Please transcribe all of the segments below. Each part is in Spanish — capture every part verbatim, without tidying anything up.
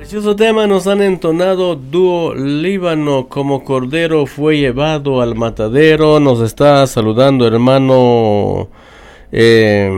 Precioso tema nos han entonado dúo Líbano, como cordero fue llevado al matadero. Nos está saludando hermano eh,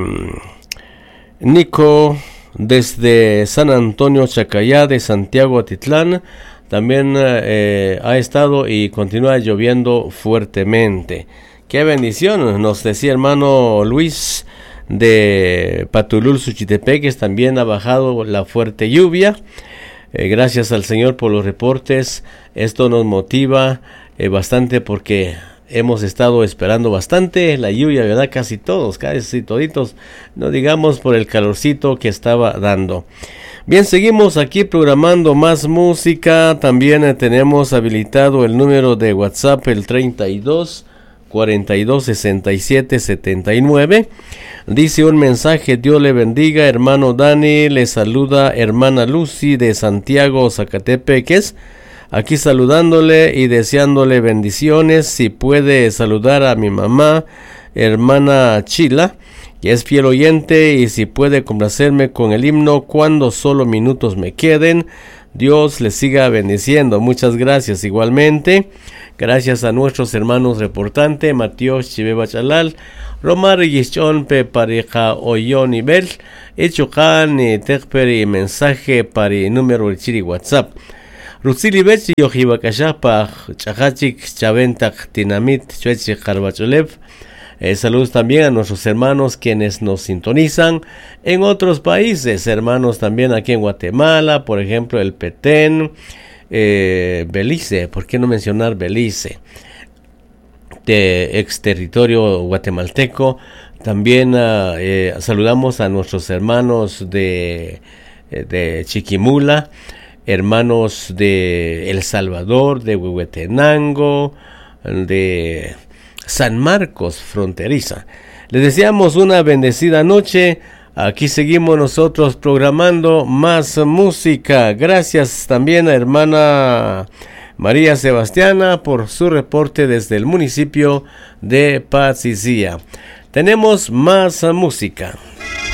Nico desde San Antonio Chacayá de Santiago Atitlán. También eh, ha estado y continúa lloviendo fuertemente. Qué bendición, nos decía hermano Luis de Patulul, Suchitepeques. También ha bajado la fuerte lluvia. Eh, gracias al Señor por los reportes. Esto nos motiva eh, bastante porque hemos estado esperando bastante la lluvia, ¿verdad? Casi todos, casi toditos, no digamos por el calorcito que estaba dando. Bien, seguimos aquí programando más música. También eh, tenemos habilitado el número de WhatsApp, el treinta y dos, cuarenta y dos, sesenta y siete, setenta y nueve. Dice un mensaje: Dios le bendiga, hermano Dani, le saluda hermana Lucy de Santiago Zacatepeques, aquí saludándole y deseándole bendiciones. Si puede saludar a mi mamá, hermana Chila, que es fiel oyente, y si puede complacerme con el himno Cuando solo minutos me queden. Dios le siga bendiciendo. Muchas gracias igualmente. Gracias a nuestros hermanos reportantes, Matías Chibeba Chalal, Romar Yishon Pe Pareja Oyon y Bel, Echocan y Tecperi mensaje para el número de Chiri WhatsApp. Rutsili Bechi Yojibakashapa, Chachachik Chaventak Tinamit, Chuechi Jarbacholev. Eh, saludos también a nuestros hermanos quienes nos sintonizan en otros países, hermanos también aquí en Guatemala, por ejemplo el Petén, eh, Belice, ¿por qué no mencionar Belice? De ex territorio guatemalteco. También uh, eh, saludamos a nuestros hermanos de, de Chiquimula, hermanos de El Salvador, de Huehuetenango, de San Marcos fronteriza. Les deseamos una bendecida noche. Aquí seguimos nosotros programando más música. Gracias también a hermana María Sebastiana por su reporte desde el municipio de Patzicía. Tenemos más música.